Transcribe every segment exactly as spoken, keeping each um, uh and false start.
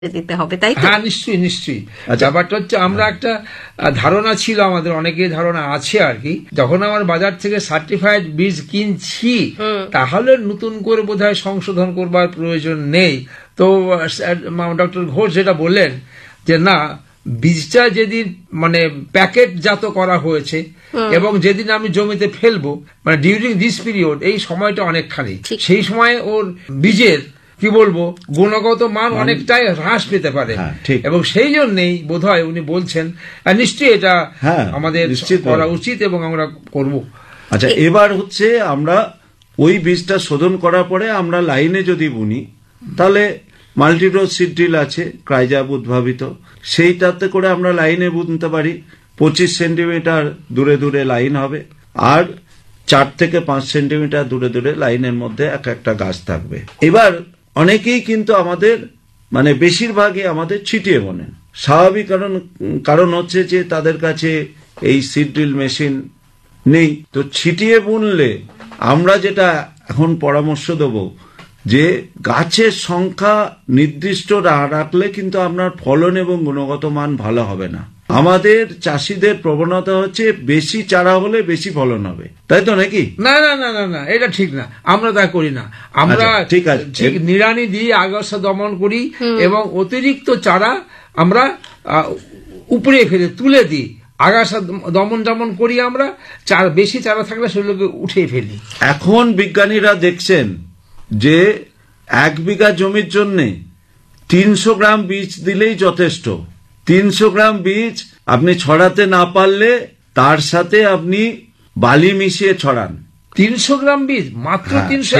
দিতে হবে, তাই তো? হ্যাঁ, নিশ্চয়ই নিশ্চয়ই। ব্যাপারটা হচ্ছে আমরা একটা ধারণা ছিল, আমাদের অনেকের ধারণা আছে আর কি, যখন আমার বাজার থেকে সার্টিফাইড বীজ কিনছি তাহলে নতুন করে বোধহয় সংশোধন করবার প্রয়োজন নেই। তো ডক্টর ঘোষ যেটা বললেন যে না, বীজটা যেদিন মানে প্যাকেটজাত করা হয়েছে এবং যেদিন আমি জমিতে ফেলবো, মানে ডিউরিং দিস পিরিয়ড, এই সময়টা অনেকখানি, সেই সময় ওর বীজের কি বলবো গুণগত মান অনেকটাই হ্রাস পেতে পারে, এবং সেই জন্যই বোধহয় উনি বলছেন নিশ্চয়ই এটা আমাদের করা উচিত এবং আমরা করব। আচ্ছা, এবার হচ্ছে আমরা ওই বীজটা শোধন করার পরে আমরা লাইনে যদি বুনি, তাহলে মাল্টিডোজ সিড ড্রিল আছে ক্রাইজাব উদ্ভাবিত, সেইটাতে করে আমরা লাইনে বুনতে পারি। পঁচিশ সেন্টিমিটার দূরে দূরে লাইন হবে, আর চার থেকে পাঁচ সেন্টিমিটার দূরে দূরে লাইনের মধ্যে এক একটা গাছ থাকবে। এবার অনেকেই কিন্তু আমাদের মানে বেশিরভাগই আমাদের ছিটিয়ে বোনেন। স্বাভাবিক কারণ কারণ হচ্ছে যে তাদের কাছে এই সিড ড্রিল মেশিন নেই। তো ছিটিয়ে বুনলে আমরা যেটা এখন পরামর্শ দেব যে গাছের সংখ্যা নির্দিষ্ট রাখলে কিন্তু আপনার ফলন এবং গুণগত মান ভালো হবে না। আমাদের চাষিদের প্রবণতা হচ্ছে বেশি চারা হলে বেশি ফলন হবে, তাই তো নাকি? না না না না না, এটা ঠিক না, আমরা তা করি না। আমরা ঠিক আছে ঠিক নিড়ানি দিয়ে আগাছা দমন করি এবং অতিরিক্ত চারা আমরা উপরে ফেলে তুলে দিই, আগাছা দমন দমন করি আমরা, চার বেশি চারা থাকলে সেগুলোকে উঠে ফেলি। এখন বিজ্ঞানীরা দেখছেন যে এক বিঘা জমির জন্যে তিনশো গ্রাম বীজ দিলেই যথেষ্ট। তিনশো গ্রাম বীজ আপনি ছড়াতে না পারলে তার সাথে আপনি বালি মিশিয়ে ছড়ান। তিনশো গ্রাম বীজ মাত্র তিনশো,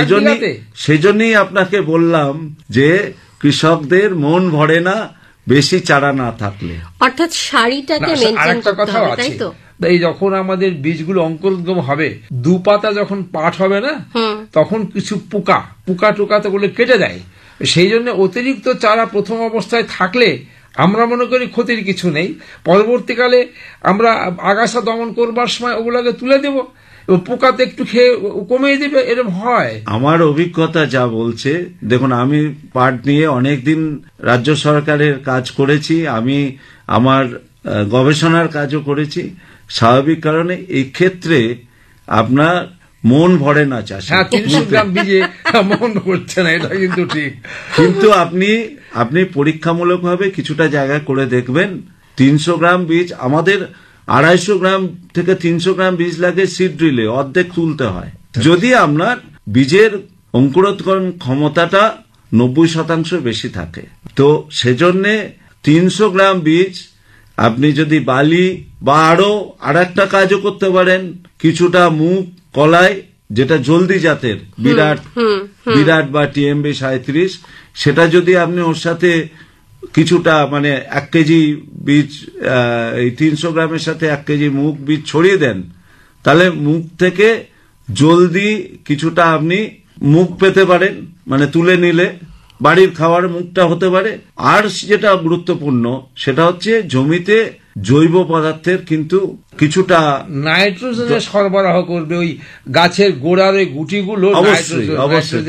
সেজন্যই আপনাকে বললাম যে কৃষকদের মন ভরে না বেশি চারা না থাকলে। অর্থাৎ সারিটাকে মেইনটেইন করতে হবে, তাই তো? এই যখন আমাদের বীজগুলো অঙ্কুরোদ্গম হবে, দু পাতা যখন পাট হবে না, তখন কিছু পোকা পোকা টোকা তো গুলো কেটে দেয়। সেই জন্য অতিরিক্ত চারা প্রথম অবস্থায় থাকলে আমরা মনে করি ক্ষতির কিছু নেই, পরবর্তীকালে আমরা আগাছা দমন করবার সময় ওগুলোকে তুলে দেব, পোকাতে একটু খেয়ে কমিয়ে দেবে, এরকম হয়। আমার অভিজ্ঞতা যা বলছে, দেখুন আমি পাট নিয়ে অনেকদিন রাজ্য সরকারের কাজ করেছি, আমি আমার গবেষণার কাজও করেছি। স্বাভাবিক কারণে এই ক্ষেত্রে আপনার মন ভরে না চাষ, হ্যাঁ তিনশো গ্রাম বীজে মন ভরছে না, এটা কিন্তু ঠিক। কিন্তু আপনি আপনি পরীক্ষামূলকভাবে কিছুটা জায়গায় করে দেখবেন, তিনশো গ্রাম বীজ আমাদের আড়াইশো গ্রাম থেকে তিনশো গ্রাম বীজ লাগে সিড ড্রিলে, অর্ধেক তুলতে হয়। যদি আপনার বীজের অঙ্কুরোৎকরণ ক্ষমতাটা নব্বই শতাংশ বেশি থাকে, তো সেজন্যে তিনশো গ্রাম বীজ আপনি যদি বালি বা আরো আর একটা কাজও করতে পারেন, কিছুটা মুগ কলাই যেটা জলদি জাতের বিরাট বিরাট বা টিএমবি সাঁত্রিশ, সেটা যদি আপনি ওর সাথে কিছুটা মানে এক কেজি বীজ, এই তিনশো গ্রামের সাথে এক কেজি মুগ বীজ ছড়িয়ে দেন, তাহলে মুগ থেকে জলদি কিছুটা আপনি মুগ পেতে পারেন, মানে তুলে নিলে বাড়ির খাওয়ার মুগটা হতে পারে। আর যেটা গুরুত্বপূর্ণ সেটা হচ্ছে জমিতে জৈব পদার্থের কিন্তু কিছুটা নাইট্রোজেনের সরবরাহ করবে, ওই গাছের গোড়ার ওই গুটিগুলো অবশ্যই অবশ্যই।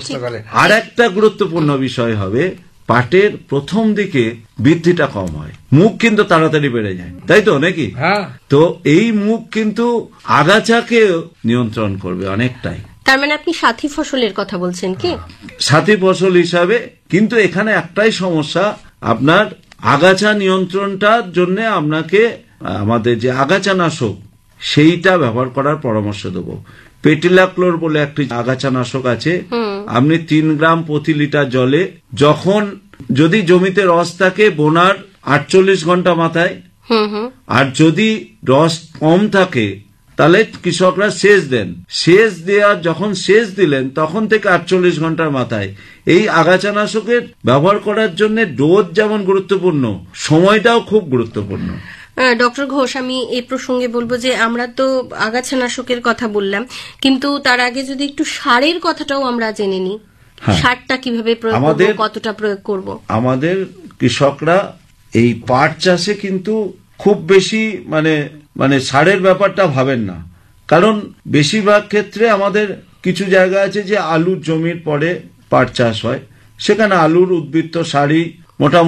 আর একটা গুরুত্বপূর্ণ বিষয় হবে, পাটের প্রথম দিকে বৃদ্ধিটা কম হয়, মুগ কিন্তু তাড়াতাড়ি বেড়ে যায়, তাই তো নাকি? হ্যাঁ। তো এই মুগ কিন্তু আগাছাকে নিয়ন্ত্রণ করবে অনেকটাই। তার মানে আপনি সাথী ফসলের কথা বলছেন কি? সাথী ফসল হিসাবে, কিন্তু এখানে একটাই সমস্যা, আপনার আগাছা নিয়ন্ত্রণটার জন্য আপনাকে আমাদের যে আগাছানাশক সেইটা ব্যবহার করার পরামর্শ দেবো। পেটিলাক্লোর বলে একটি আগাছানাশক আছে, আপনি তিন গ্রাম প্রতি লিটার জলে, যখন যদি জমিতে রস থাকে বোনার আটচল্লিশ ঘন্টা মাথায়, আর যদি রস কম থাকে তাহলে কৃষকরা সেচ দেন, সেচ দেওয়ার যখন সেচ দিলেন তখন থেকে আটচল্লিশ ঘন্টার মাথায় এই আগাছানাশকের ব্যবহার করার জন্য ডোজ যেমন গুরুত্বপূর্ণ, সময়টাও খুব গুরুত্বপূর্ণ। ডক্টর ঘোষ, আমি এই প্রসঙ্গে বলবো যে আমরা তো আগাছানাশকের কথা বললাম, কিন্তু তার আগে যদি একটু সারের কথাটাও আমরা জেনে নিই, সারটা কিভাবে প্রয়োগ করব, কতটা প্রয়োগ করব? আমাদের কৃষকরা এই পাট চাষে কিন্তু খুব বেশি মানে মানে সারের ব্যাপারটা ভাবেন না, কারণ বেশিরভাগ ক্ষেত্রে আমাদের কিছু জায়গা আছে যে আলুর জমির পরে পাট চাষ হয়, সেখানে আলুর উদ্বৃত্ত সারই মোটামুটি